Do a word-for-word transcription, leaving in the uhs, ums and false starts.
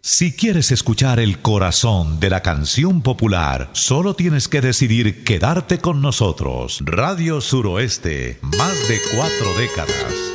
Si quieres escuchar el corazón de la canción popular, solo tienes que decidir quedarte con nosotros. Radio Suroeste, más de cuatro décadas.